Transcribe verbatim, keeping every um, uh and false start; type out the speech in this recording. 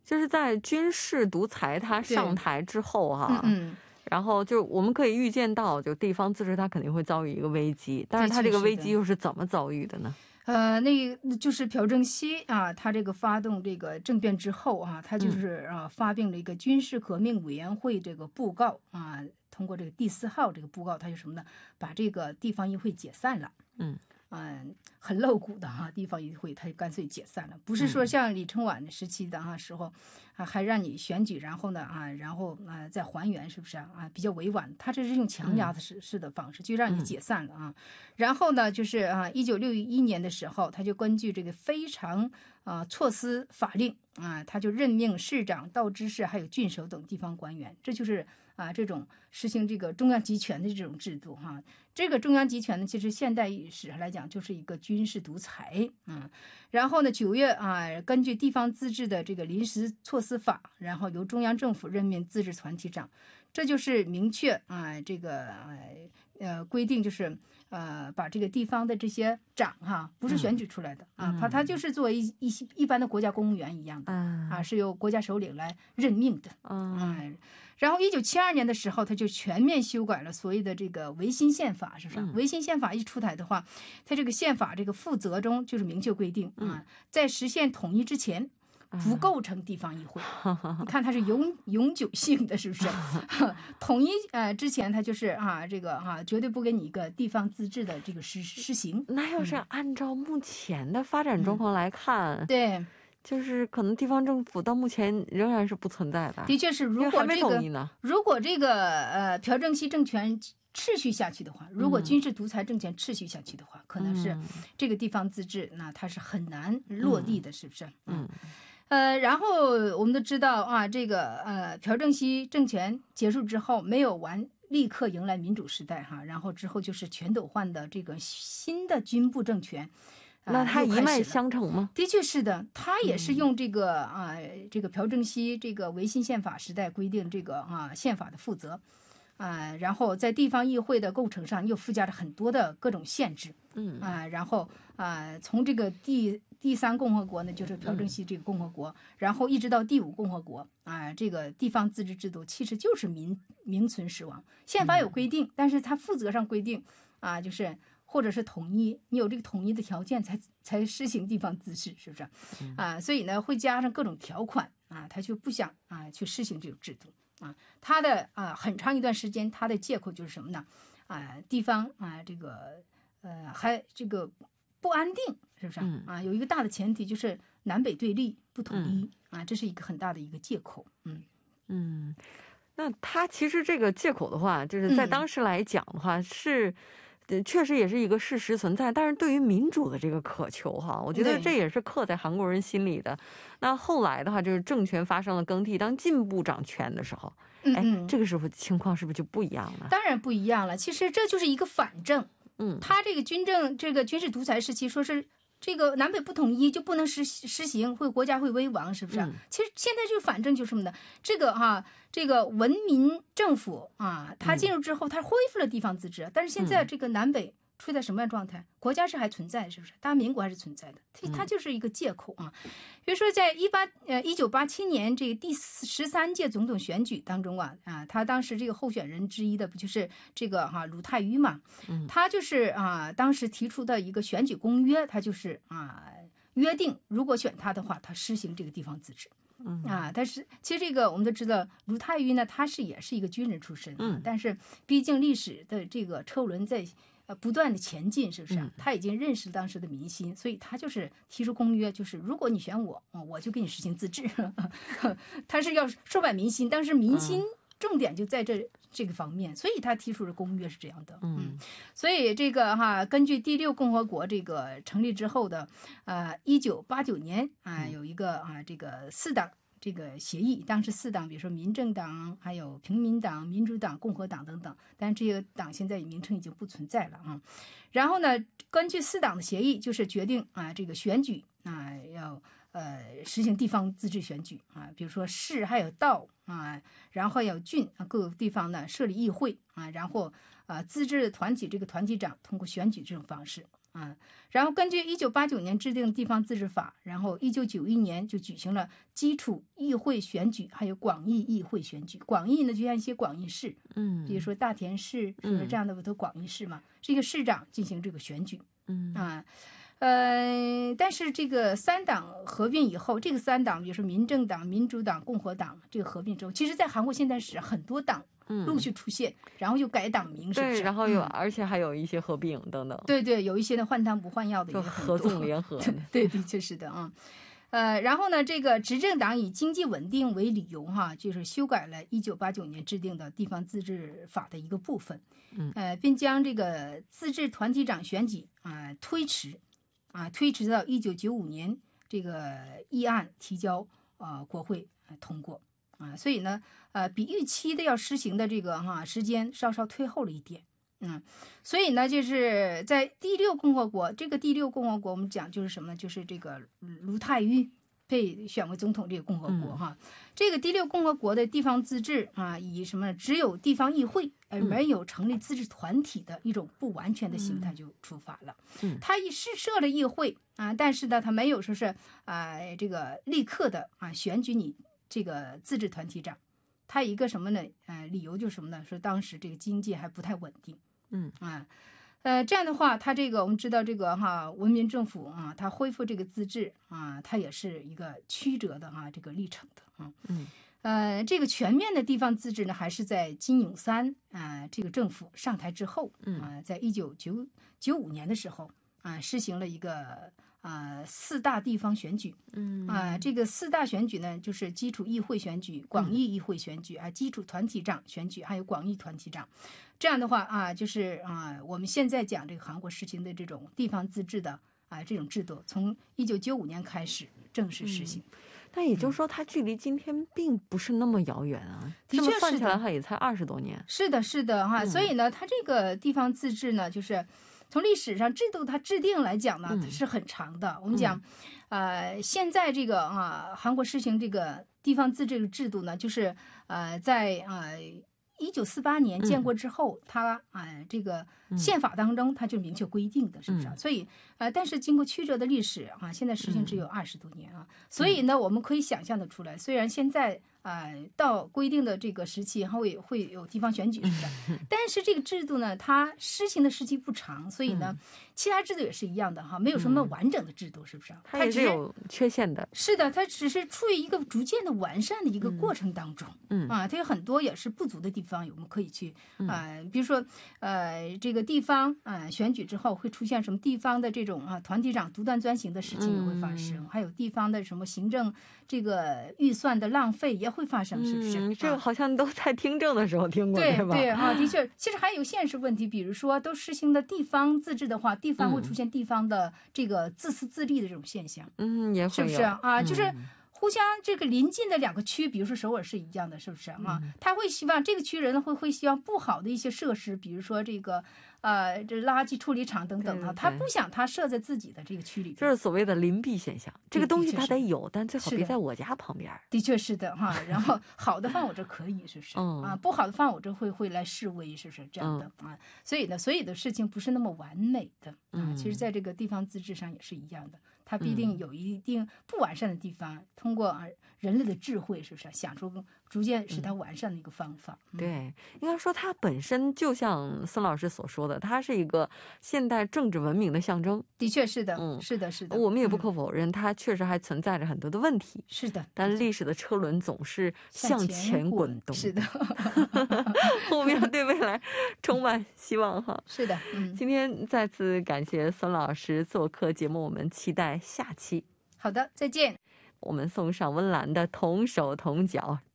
就是在军事独裁他上台之后哈、啊， 嗯。 然后就我们可以预见到，就地方自治它肯定会遭遇一个危机，但是它这个危机又是怎么遭遇的呢？ 呃，那就是朴正熙啊，他这个发动这个政变之后啊，他就是啊发布了一个军事革命委员会这个布告啊，通过这个第四号这个布告，他就什么呢？把这个地方议会解散了。 嗯。 嗯，很露骨的哈，地方议会他干脆解散了，不是说像李承晚时期的哈时候，啊还让你选举，然后呢啊，然后啊再还原，是不是啊？啊比较委婉，他这是用强压的式式的方式，就让你解散了啊。然后呢，就是啊，一九六一年的时候，他就根据这个非常啊措施法令啊，他就任命市长、道知事还有郡守等地方官员，这就是啊这种实行这个中央集权的这种制度哈。这个中央集权呢，其实现代史上来讲就是一个军事独裁，嗯，然后呢，九月啊，根据地方自治的这个临时措施法，然后由中央政府任命自治团体长，这就是明确啊，这个呃规定就是呃把这个地方的这些长哈，不是选举出来的、嗯、啊，他他就是作为一一一般的国家公务员一样的、嗯、啊，是由国家首领来任命的，嗯。嗯然后一九七二年的时候，他就全面修改了所谓的这个维新宪法，是不是？嗯、维新宪法一出台的话，他这个宪法这个附则中就是明确规定、嗯、啊，在实现统一之前，不构成地方议会。嗯、你看它是永永久性的，是不是？统一呃之前，它就是啊这个啊绝对不给你一个地方自治的这个实施行。 那要是按照目前的发展状况来看， 嗯、对。 就是可能地方政府到目前仍然是不存在的。 的确是，如果这个如果这个呃朴正熙政权持续下去的话，如果军事独裁政权持续下去的话，嗯、可能是这个地方自治，那它是很难落地的，嗯、是不是？嗯。呃，然后我们都知道啊，这个呃朴正熙政权结束之后，没有完。立刻迎来民主时代哈，然后之后就是全斗焕的这个新的军部政权。 那他一脉相承吗？ 的确是的，他也是用这个、嗯、啊，这个朴正熙这个维新宪法时代规定这个啊宪法的负责，啊，然后在地方议会的构成上又附加了很多的各种限制，嗯啊，然后啊，从这个第第三共和国呢，就是朴正熙这个共和国，嗯、然后一直到第五共和国啊，这个地方自治制度其实就是名名存实亡。宪法有规定，嗯、但是它负责上规定啊，就是。或者是统一，你有这个统一的条件才才施行地方自治，是不是？嗯、啊，所以呢会加上各种条款啊，他就不想啊去施行这种制度啊。他的啊很长一段时间，他的借口就是什么呢？啊，地方啊这个呃还这个不安定，是不是？嗯、啊，有一个大的前提就是南北对立不统一、嗯、啊，这是一个很大的一个借口。嗯嗯，那他其实这个借口的话，就是在当时来讲的话、嗯、是。确实也是一个事实存在，但是对于民主的这个渴求哈，我觉得这也是刻在韩国人心里的。那后来的话，就是政权发生了更替，当进步掌权的时候，哎，嗯、这个时候情况是不是就不一样了？ 当然不一样了。其实这就是一个反正，嗯，他这个军政这个军事独裁时期，说是。这个南北不统一就不能实实行，会国家会危亡，是不是？嗯、其实现在就反正就是什么呢？这个哈、啊，这个文民政府啊，它进入之后，它恢复了地方自治，嗯、但是现在这个南北处在什么样状态？国家是还存在，是不是？大韩民国还是存在的，它它就是一个借口啊。比如说，在一八呃一九八七年这个第十三届总统选举当中啊啊，他当时这个候选人之一的不就是这个哈、啊、鲁泰愚嘛？嗯，他就是啊当时提出的一个选举公约，他就是啊约定，如果选他的话，他施行这个地方自治。嗯啊，但是其实这个我们都知道，鲁泰愚呢，他是也是一个军人出身，嗯，但是毕竟历史的这个车轮在。呃，不断的前进，是不是、啊？他已经认识当时的民心，所以他就是提出公约，就是如果你选我，我就给你实行自治。他是要收买民心，但是民心重点就在这这个方面，所以他提出的公约是这样的。嗯，所以这个哈，根据第六共和国这个成立之后的呃一九八九年啊，有一个啊这个四党。这个协议，当时四党，比如说民政党、还有平民党、民主党、共和党等等，但是这些党现在名称已经不存在了啊。然后呢，根据四党的协议，就是决定啊，这个选举啊要呃实行地方自治选举啊，比如说市还有道啊，然后还有郡啊，各个地方呢设立议会啊，然后啊自治团体这个团体长通过选举这种方式。 啊。然后根据一九八九年制定地方自治法，然后一九九一年就举行了基础议会选举，还有广义议会选举。广义呢，就像一些广义市，嗯，比如说大田市，是不是这样的不都广义市嘛？是一个市长进行这个选举，嗯啊。呃，但是这个三党合并以后，这个三党，比如说民政党、民主党、共和党，这个合并之后，其实在韩国现代史很多党陆续出现，嗯、然后又改党名，是不是？ 对，然后有、嗯，而且还有一些合并等等。 对对，有一些呢换汤不换药的， 就合纵联合。 对，的确是的啊。呃，然后呢，这个执政党以经济稳定为理由，哈，就是修改了一九八九年制定的地方自治法的一个部分，嗯，呃，并将这个自治团体长选举啊、呃、推迟。啊，推迟到一九九五年，这个议案提交呃国会、呃、通过啊，所以呢，呃，比预期的要施行的这个哈、啊、时间稍稍推后了一点，嗯，所以呢，就是在第六共和国，这个第六共和国我们讲就是什么呢？就是这个卢泰愚被选为总统这个共和国哈、嗯，这个第六共和国的地方自治啊，以什么只有地方议会，而没有成立自治团体的一种不完全的形态就出发了。嗯，他一是设了议会啊，但是呢，他没有说是啊这个立刻的啊选举你这个自治团体长，他一个什么呢？呃，理由就是什么呢？说当时这个经济还不太稳定。嗯啊。呃，这样的话，它这个我们知道，这个哈文民政府啊，它恢复这个自治啊，它也是一个曲折的哈这个历程的啊。嗯，呃，这个全面的地方自治呢，还是在金泳三啊、呃、这个政府上台之后啊、呃，在一九九九五年的时候啊、呃，实行了一个啊、呃、四大地方选举。嗯啊、呃，这个四大选举呢，就是基础议会选举、广义议会选举啊、基础团体长选举，还有广义团体长。这样的话啊，就是啊，我们现在讲这个韩国实行的这种地方自治的啊这种制度，从一九九五年开始正式实行。嗯、 但也就是说，它距离今天并不是那么遥远啊。 的确是的， 算起来它也才二十多年。 是的，是的哈、嗯。所以呢，它这个地方自治呢，就是从历史上制度它制定来讲呢，它是很长的。嗯、我们讲，呃，现在这个啊，韩国实行这个地方自治的制度呢，就是呃，在呃。一九四八年建国之后，它啊、呃、这个宪法当中它就明确规定的，是不是、啊？所以呃，但是经过曲折的历史啊，现在实行只有二十多年啊，所以呢，我们可以想象得出来，虽然现在啊、呃、到规定的这个时期还会会有地方选举，是不是？但是这个制度呢，它施行的时期不长，所以呢，其他制度也是一样的哈，没有什么完整的制度，是不是？ 它也是有缺陷的。 是的，它只是处于一个逐渐的完善的一个过程当中，嗯啊，它有很多也是不足的地方。地方我们可以去啊、呃，比如说呃，这个地方啊、呃、选举之后会出现什么地方的这种啊团体长独断专行的事情也会发生，嗯、还有地方的什么行政这个预算的浪费也会发生，是不是？ 嗯、这个好像都在听证的时候听过， 对吧？ 对啊，的确，其实还有现实问题，比如说都实行的地方自治的话，地方会出现地方的这个自私自利的这种现象， 嗯，也会是不是啊？嗯、就是。互相这个临近的两个区，比如说首尔是一样的，是不是啊？嗯、他会希望这个区人会会希望不好的一些设施，比如说这个呃这垃圾处理厂等等啊，他不想他设在自己的这个区里， 就是所谓的邻避现象。这个东西它得有，但最好别在我家旁边。 的确是的哈。然后好的放我这可以，是不是、嗯、啊？不好的放我这会会来示威，是不是这样的、嗯、啊？所以呢，所有的事情不是那么完美的啊。嗯、其实在这个地方自治上也是一样的。它必定有一定不完善的地方，嗯、通过人类的智慧，是不是想出逐渐使它完善的一个方法？ 嗯、对，应该说它本身就像孙老师所说的，它是一个现代政治文明的象征。 的确是的，嗯，是的，是的。 我们也不可否认，嗯、它确实还存在着很多的问题。 是的， 但历史的车轮总是向前滚动。 是的， 我们要对未来充满希望哈。 是的，嗯。 今天再次感谢孙老师做客节目，我们期待下期。 好的，再见。 我们送上温岚的同手同脚。